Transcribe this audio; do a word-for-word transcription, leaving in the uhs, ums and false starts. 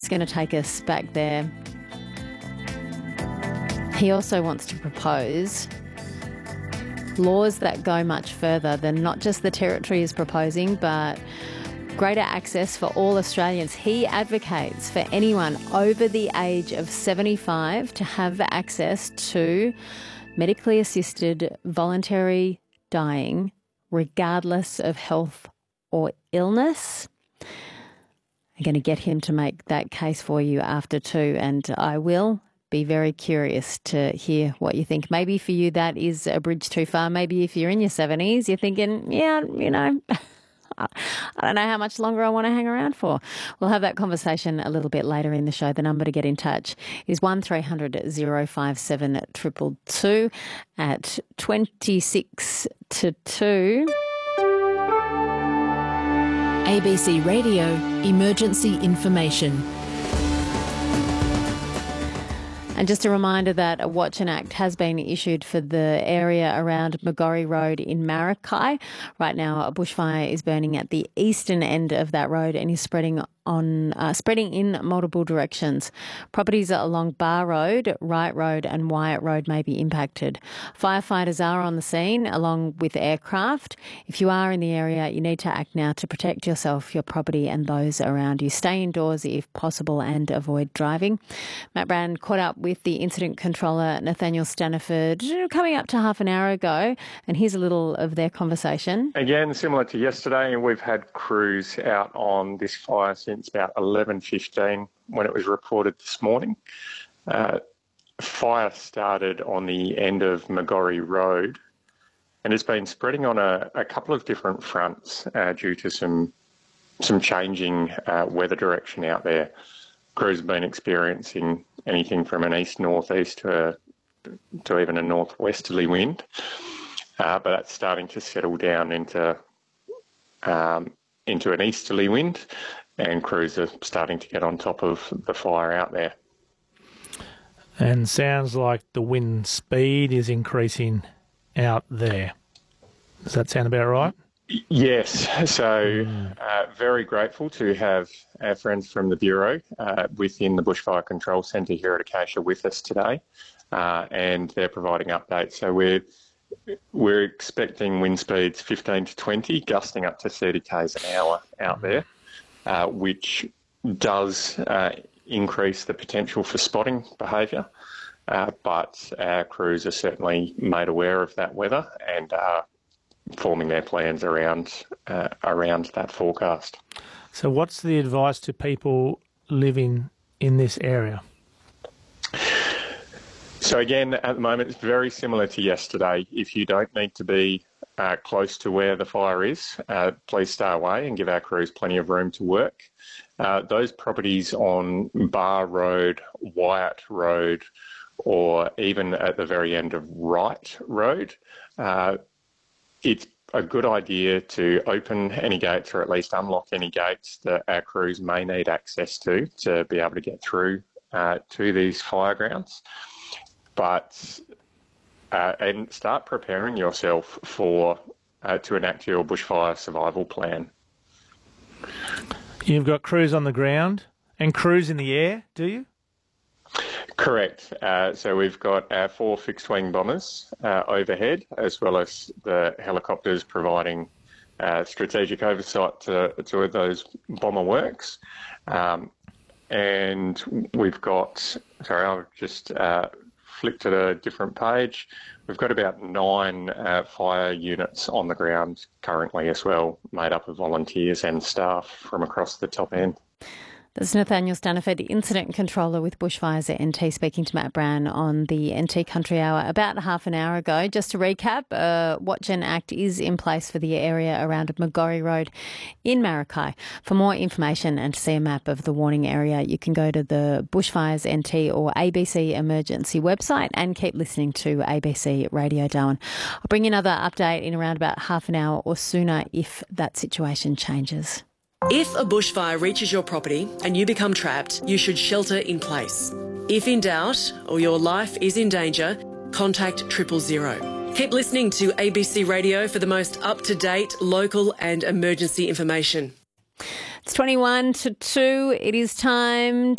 Matt's going to take us back there. He also wants to propose laws that go much further than not just the Territory is proposing, but greater access for all Australians. He advocates for anyone over the age of seventy-five to have access to medically assisted voluntary dying, regardless of health or illness. I'm going to get him to make that case for you after two, and I will be very curious to hear what you think. Maybe for you that is a bridge too far. Maybe if you're in your seventies, you're thinking, yeah, you know, I don't know how much longer I want to hang around for. We'll have that conversation a little bit later in the show. The number to get in touch is one three hundred oh five seven two two two at twenty-six to two. A B C Radio Emergency Information. And just a reminder that a Watch and Act has been issued for the area around Macquarie Road in Maracay. Right now, a bushfire is burning at the eastern end of that road and is spreading on uh, spreading in multiple directions. Properties along Bar Road, Wright Road and Wyatt Road may be impacted. Firefighters are on the scene along with aircraft. If you are in the area, you need to act now to protect yourself, your property and those around you. Stay indoors if possible and avoid driving. Matt Brand caught up with the incident controller, Nathaniel Staniford, coming up to half an hour ago, and here's a little of their conversation. Again, similar to yesterday, we've had crews out on this fire since about eleven fifteen when it was reported this morning. Uh, fire started on the end of Macquarie Road and has been spreading on a, a couple of different fronts uh, due to some some changing uh, weather direction out there. Crews have been experiencing anything from an east-northeast to, a, to even a northwesterly wind, uh, but that's starting to settle down into um, into an easterly wind, and crews are starting to get on top of the fire out there. And sounds like the wind speed is increasing out there. Does that sound about right? Yes. So uh, very grateful to have our friends from the Bureau uh, within the Bushfire Control Centre here at Acacia with us today, uh, and they're providing updates. So we're we're expecting wind speeds fifteen to twenty, gusting up to thirty k's an hour out there, uh, which does uh, increase the potential for spotting behaviour. Uh, but our crews are certainly made aware of that weather and are forming their plans around uh, around that forecast. So what's the advice to people living in this area? So again, at the moment, it's very similar to yesterday. If you don't need to be uh, close to where the fire is, uh, please stay away and give our crews plenty of room to work. Uh, those properties on Bar Road, Wyatt Road, or even at the very end of Wright Road, uh, it's a good idea to open any gates or at least unlock any gates that our crews may need access to to be able to get through uh, to these fire grounds. But uh, and start preparing yourself for uh, to enact your bushfire survival plan. You've got crews on the ground and crews in the air, do you? Correct. Uh, so we've got our four fixed-wing bombers uh, overhead, as well as the helicopters providing uh, strategic oversight to, to those bomber works. Um, and we've got, sorry, I'll just uh, flick to a different page. We've got about nine uh, fire units on the ground currently as well, made up of volunteers and staff from across the top end. That's Nathaniel Staniford, Incident Controller with Bushfires at N T, speaking to Matt Brown on the N T Country Hour about half an hour ago. Just to recap, uh, Watch and Act is in place for the area around Macquarie Road in Maracay. For more information and to see a map of the warning area, you can go to the Bushfires N T or A B C Emergency website and keep listening to A B C Radio Darwin. I'll bring you another update in around about half an hour or sooner if that situation changes. If a bushfire reaches your property and you become trapped, you should shelter in place. If in doubt or your life is in danger, contact triple zero. Keep listening to A B C Radio for the most up-to-date local and emergency information. It's twenty-one to two. It is time